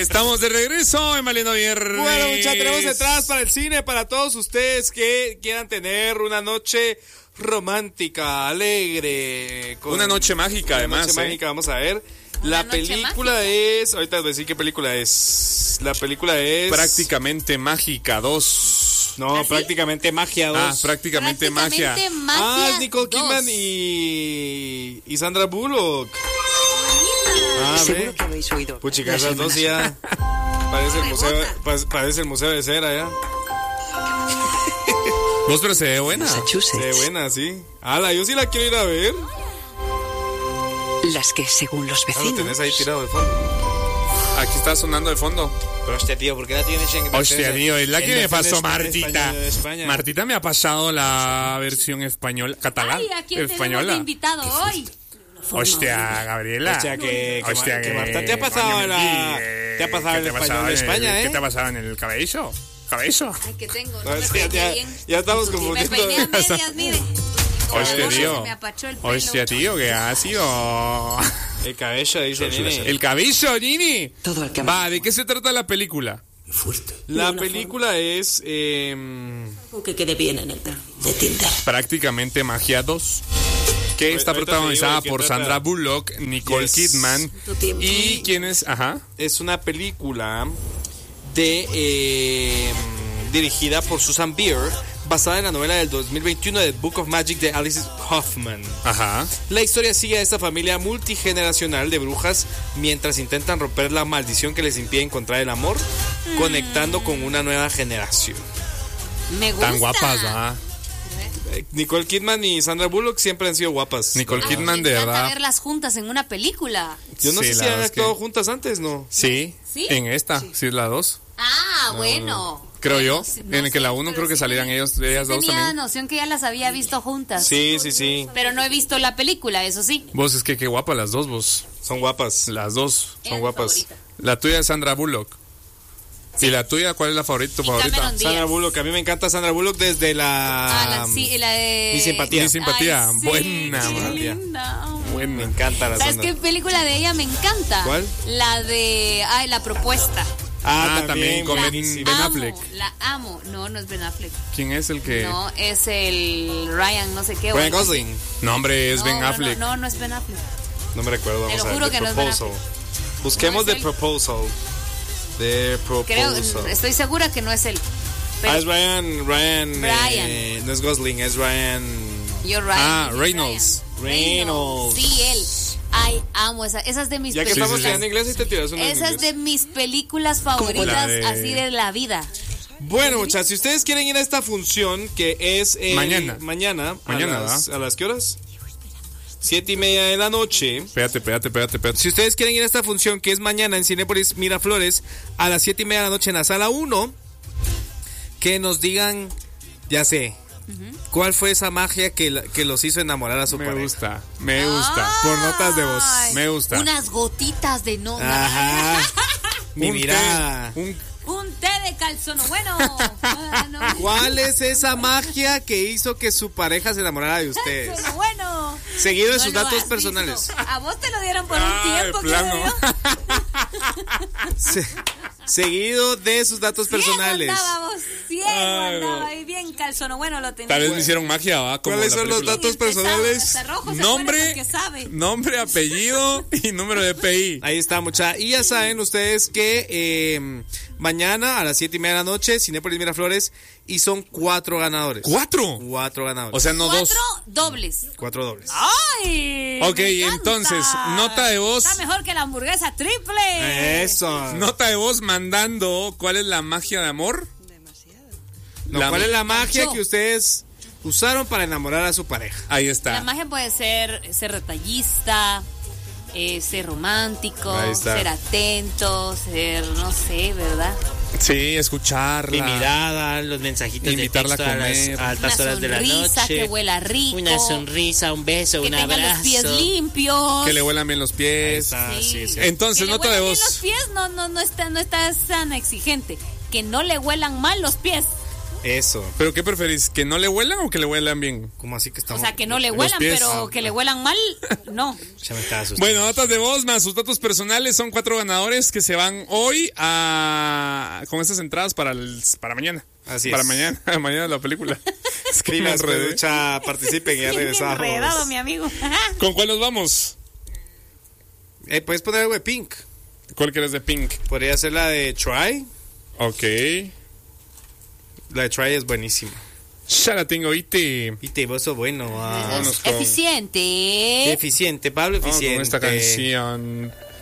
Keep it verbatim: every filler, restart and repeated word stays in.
Estamos de regreso en Valiendo Viernes. Bueno, muchachos, tenemos entradas para el cine para todos ustedes que quieran tener una noche romántica, alegre. Con una noche mágica, una además. Noche ¿eh? mágica, vamos a ver. La película mágica. es... Ahorita les voy a decir qué película es. La película es... Prácticamente Mágica dos. No, ¿Ah, Prácticamente sí? Magia dos. Ah, Prácticamente, prácticamente Magia. Magia Ah, es Nicole dos. Kidman y... y Sandra Bullock. Ah, seguro que habéis oído. Puchica, esas dos ya... Parece el, museo, parece el museo de cera ya. Vos, pero se ve buena. Se ve buena, sí. Ala, yo sí la quiero ir a ver. Las que según los vecinos. Ah, lo tenés ahí tirado de fondo. Aquí está sonando de fondo. Pero hostia, tío, ¿por qué la tienes en... Hostia, tío, es la que me pasó Martita. España. Martita me ha pasado la versión española, catalán. Ay, ¿a quién española. tenemos de invitado hoy? Hostia, Gabriela. Hostia, que, que, Hostia, que, que Marta te ha pasado coño, la... eh, Te ha pasado el te español de en el- España, ¿eh? ¿Qué te ha pasado en el cabello? ¿Cabello? Ay, que tengo. No No, me es que peiné ya, bien. ya estamos Me confundiendo. peiné a medias, mire. Hostia, Se tío. me apachó el pelo. Hostia, tío, que ha sido... El cabello, dice Nini. El cabello, Nini. Todo el que Va, ¿de qué se trata la película? Fuerte. La película es... Eh, Que quede bien en el perfil de Tinder. Prácticamente Magia dos. Que Ahorita está te protagonizada digo de qué por trata. Sandra Bullock, Nicole Yes. Kidman. Tu tiempo. ¿Y quién es? Ajá. es una película de eh, dirigida por Susan Bier, basada en la novela del dos mil veintiuno de The Book of Magic de Alice Hoffman. Ajá. La historia sigue a esta familia multigeneracional de brujas mientras intentan romper la maldición que les impide encontrar el amor, mm. conectando con una nueva generación. Me gusta. Tan guapas, ¿ah? Eh, Nicole Kidman y Sandra Bullock siempre han sido guapas. Nicole Ay, Kidman, me de encanta verdad. verlas juntas en una película. Yo no Sí, sé la si han verdad es actuado que- juntas antes, ¿no? Sí, ¿Sí? en esta, sí, sí es la dos. Ah, bueno. Creo Bueno, yo. sí, En no el que sé, la uno pero creo que sí salieran me- ellos, ellas sí dos tenía también. noción que ya las había visto juntas. Sí, sí, sí. Pero no he visto la película, eso sí. Vos, es que qué guapas las dos, vos. Son guapas. Las dos. Era Son mi guapas. favorita. La tuya es Sandra Bullock. ¿Y la tuya cuál es la favorita, tu Y favorita? Cameron Díaz. Sandra Bullock, a mí me encanta Sandra Bullock desde la... Ah, la, sí, la de... Mi simpatía. Mi simpatía. Ay, sí, Buena, qué man. linda. Me Buena. encanta la ¿Sabes Sandra. qué película de ella me encanta? ¿Cuál? La de... Ay, La Propuesta. Ah, también con Ben, buenísimo. Ben amo, Affleck. La amo. No, no es Ben Affleck. ¿Quién es el que...? No, es el Ryan, no sé qué. o Ryan algo así. Gosling. No, hombre, es No, Ben no, Affleck. No, no, no es Ben Affleck. No me recuerdo, Te vamos lo a ver. juro The que no es Ben Proposal. Busquemos No es The él. Proposal. The Creo, Proposal. estoy segura que no es él. Pero Ah, es Ryan... Ryan... Brian. eh, no es Gosling, es Ryan... you're right. Ah, es Reynolds. Ryan. Reynolds. Sí, él. Ay, amo esa. Esa es de mis Ya que películas. estamos estudiando inglés y te tiras una en Esa es inglés. de mis películas favoritas, La de- así de la vida. Bueno, muchachos, si ustedes quieren ir a esta función que es eh, Mañana. mañana, Mañana, a las, ¿verdad? ¿a las qué horas? Siete y media de la noche. Pégate, pégate, pégate, pégate. Si ustedes quieren ir a esta función que es mañana en Cinépolis Miraflores a las siete y media de la noche en la sala uno, que nos digan, ya sé, ¿cuál fue esa magia que, la- que los hizo enamorar a su Me pareja? gusta, me gusta. Por notas de voz. Ay, Me gusta. Unas gotitas de no. Ajá. Mi Un mirada. té, un- Un té de calzón. Bueno. Ah, no. ¿Cuál es esa magia que hizo que su pareja se enamorara de ustedes? Pero bueno. Seguido de No sus lo datos has personales. visto. A vos te lo dieron por un Ah, de tiempo, plano. creo yo. Se- seguido de sus datos personales. Ciego andaba vos, ciego Ay, no. andaba y bien calzono. Bueno, lo tenía. Tal vez me hicieron magia, ¿va? Como ¿Cuáles la son los película. datos personales? Hasta rojo se pone Nombre, porque sabe. nombre, apellido y número de P I. Ahí está, mucha. Y ya saben ustedes que eh, mañana a las siete y media de la noche, Cinépolis Miraflores, y son cuatro ganadores. ¿Cuatro? Cuatro ganadores. O sea, no dos. Cuatro dobles. cuatro dobles. ¡Ay! Ok, me encanta. entonces, nota de voz. Está mejor que la hamburguesa triple. Eso. Nota de voz mandando cuál es la magia de amor. No, la- ¿cuál es la magia Yo. que ustedes usaron para enamorar a su pareja? Ahí La está. magia puede ser ser detallista, eh, ser romántico, Ahí está. ser atento, ser, no sé, ¿verdad? Sí, escucharla. Mi mirada, los mensajitos Invitarla de a texto a, las comer. altas Una horas de la sonrisa noche. que huela rico. Una sonrisa, un beso, Que un tenga abrazo. los pies limpios. Que le huelan bien los Ahí pies. está, Sí. sí, sí. Entonces, Que le nota de huelan bien voz. los pies no, no, no está, no está tan exigente. Que no le huelan mal los pies. Eso. ¿Pero qué preferís? ¿Que no le huelan o que le huelan bien? ¿Cómo así que O estamos? sea, que no le Los huelan, pies. pero que le huelan mal, no. Ya me estaba asustando. Bueno, notas de voz más sus datos personales. Son cuatro ganadores que se van hoy a con estas entradas para el, para mañana. Así para es. mañana, mañana la película. Escriban, Me enredé. escucha, participen y ya Bien regresamos. enredado, mi amigo. ¿Con cuál nos vamos? Eh, ¿Puedes poner algo de Pink? ¿Cuál quieres de Pink? Podría ser la de Try. Ok. La de Try es buenísima. Ya la tengo, ¿viste? Y te vos sos bueno. ah. Vámonos con- Eficiente. Eficiente, Pablo, Vamos eficiente. con esta canción.